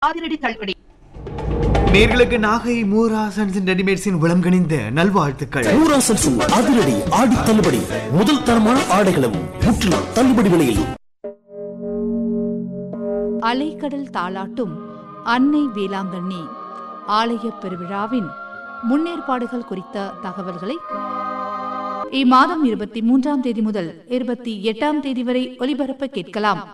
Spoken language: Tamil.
அதிரடி தள்ளுபடி. நேர்களுக்கு நாகை மூராசன்ஸ் ரெடிமேட்ஸின் விளங்கணிந்த நல்வாழ்த்துக்கள். மூராசன்ஸின் அதிரடி ஆடி தள்ளுபடி. முதல் தரமான ஆடைகளும் முற்றிலும் தள்ளுபடி விலையில். அலைக்கடல் தாளாட்டும் அன்னை வேளாங்கண்ணி ஆலய பெருவிழாவின் முன்னேற்பாடுகள் குறித்த தகவல்களை இம்மாதம் 23ஆம் தேதி முதல் 28ஆம் தேதி வரை ஒலிபரப்ப கேட்கலாம்.